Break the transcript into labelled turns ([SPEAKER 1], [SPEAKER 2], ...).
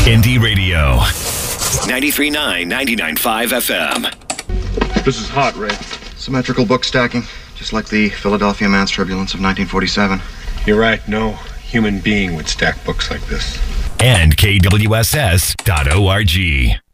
[SPEAKER 1] Indie Radio. 93.9, 99.5 FM.
[SPEAKER 2] This is hot, Ray.
[SPEAKER 3] Symmetrical book stacking, just like the Philadelphia Man's Turbulence of 1947.
[SPEAKER 2] You're right, no human being would stack books like this.
[SPEAKER 1] And KWSS.org.